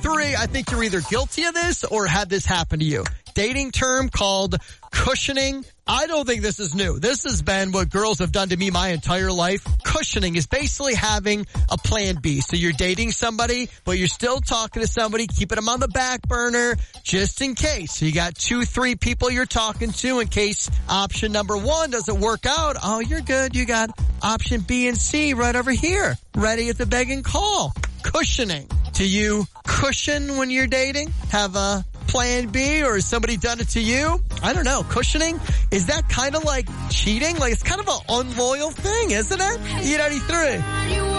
three, I think you're either guilty of this or had this happen to you. Dating term called cushioning. I don't think this is new. This has been what girls have done to me my entire life. Cushioning is basically having a plan B. So you're dating somebody, but you're still talking to somebody, keeping them on the back burner just in case. So you got 2-3 people you're talking to in case option number one doesn't work out. Oh, you're good. You got option B and C right over here, ready at the beck and call. Cushioning. Do you cushion when you're dating? Have a plan B, or has somebody done it to you? I don't know. Cushioning, is that kind of like cheating? Like, it's kind of an unloyal thing, isn't it? E93.